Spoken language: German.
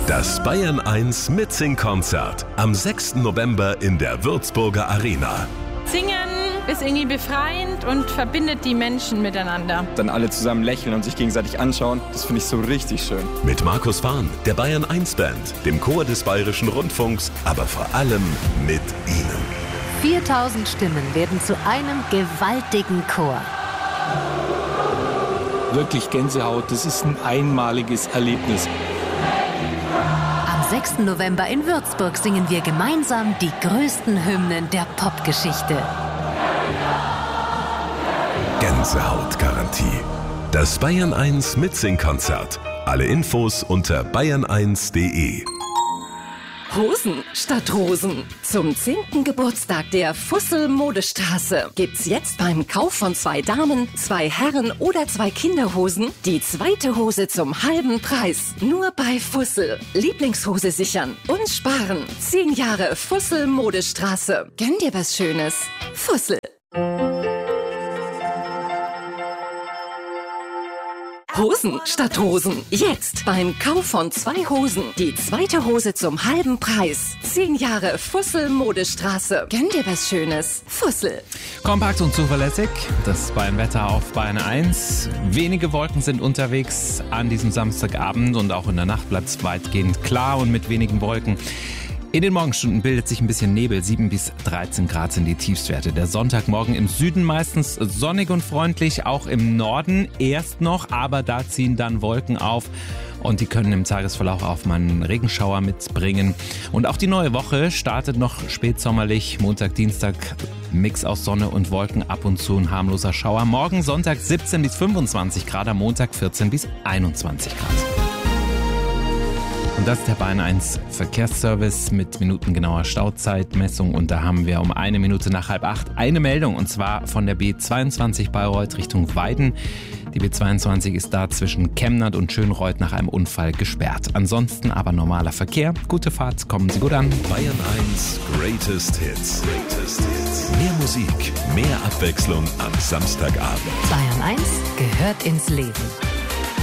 Das Bayern 1 Mitsing-Konzert am 6. November in der Würzburger Arena. Singen ist irgendwie befreiend und verbindet die Menschen miteinander. Dann alle zusammen lächeln und sich gegenseitig anschauen, das finde ich so richtig schön. Mit Markus Fahn, der Bayern 1 Band, dem Chor des Bayerischen Rundfunks, aber vor allem mit Ihnen. 4000 Stimmen werden zu einem gewaltigen Chor. Wirklich Gänsehaut, das ist ein einmaliges Erlebnis. Am 6. November in Würzburg singen wir gemeinsam die größten Hymnen der Popgeschichte. Gänsehautgarantie. Das Bayern 1 Mitsing-Konzert. Alle Infos unter bayern1.de. Hosen statt Rosen. Zum 10. Geburtstag der Fussel-Modestraße gibt's jetzt beim Kauf von 2 Damen, 2 Herren oder 2 Kinderhosen die zweite Hose zum halben Preis. Nur bei Fussel. Lieblingshose sichern und sparen. 10 Jahre Fussel-Modestraße. Gönn dir was Schönes. Fussel. Hosen statt Hosen. Jetzt beim Kauf von 2 Hosen die zweite Hose zum halben Preis. 10 Jahre Fussel-Modestraße. Gönn dir was Schönes. Fussel. Kompakt und zuverlässig. Das Bayern-Wetter auf Bayern 1. Wenige Wolken sind unterwegs an diesem Samstagabend und auch in der Nacht bleibt es weitgehend klar und mit wenigen Wolken. In den Morgenstunden bildet sich ein bisschen Nebel, 7 bis 13 Grad sind die Tiefstwerte. Der Sonntagmorgen im Süden meistens sonnig und freundlich, auch im Norden erst noch, aber da ziehen dann Wolken auf und die können im Tagesverlauf auch mal einen Regenschauer mitbringen. Und auch die neue Woche startet noch spätsommerlich, Montag, Dienstag, Mix aus Sonne und Wolken, ab und zu ein harmloser Schauer. Morgen Sonntag 17 bis 25 Grad, am Montag 14 bis 21 Grad. Und das ist der Bayern 1 Verkehrsservice mit minutengenauer Stauzeitmessung. Und da haben wir um 1 Minute nach 7:30 eine Meldung, und zwar von der B22 Bayreuth Richtung Weiden. Die B22 ist da zwischen Chemnat und Schönreuth nach einem Unfall gesperrt. Ansonsten aber normaler Verkehr. Gute Fahrt, kommen Sie gut an. Bayern 1 Greatest Hits. Mehr Musik, mehr Abwechslung am Samstagabend. Bayern 1 gehört ins Leben.